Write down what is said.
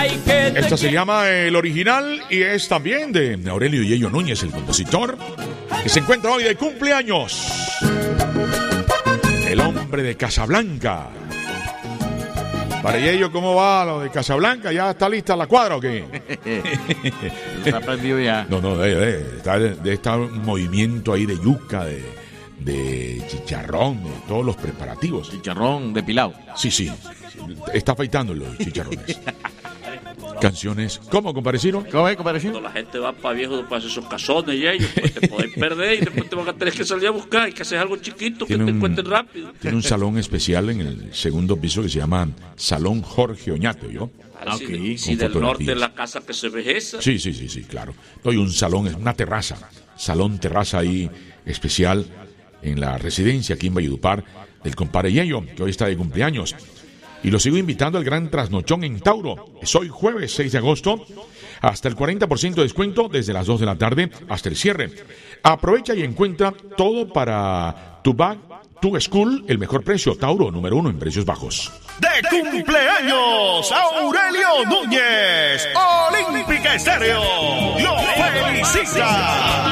Esta se llama El Original y es también de Aurelio Yello Núñez, el compositor, que se encuentra hoy de cumpleaños. El hombre de Casablanca. Para Yello, ¿cómo va lo de Casablanca? ¿Ya está lista la cuadra o qué? Está perdido ya. No, debe estar un movimiento ahí de yuca, de chicharrón, de todos los preparativos. Chicharrón depilado. Sí. Está afeitando los chicharrones. Canciones. ¿Cómo, comparecido? ¿Cómo es, compadre? Cuando la gente va para viejos, para hacer esos casones y ellos, pues te pueden perder y después te van a tener que salir a buscar. Hay que hacer algo chiquito que te encuentren rápido. Tiene un salón especial en el segundo piso que se llama Salón Jorge Oñate, ¿yo? Si del norte de la casa que se ve esa. Sí, claro. Hay un salón, es una terraza. Salón terraza ahí especial en la residencia aquí en Valledupar del compadre Yello, que hoy está de cumpleaños. Y lo sigo invitando al gran trasnochón en Tauro. Es hoy jueves 6 de agosto. Hasta el 40% de descuento desde las 2 de la tarde hasta el cierre. Aprovecha y encuentra todo para tu bag, tu school, el mejor precio. Tauro, número 1 en precios bajos. ¡De cumpleaños, Aurelio Núñez! Olímpica Estéreo lo felicita.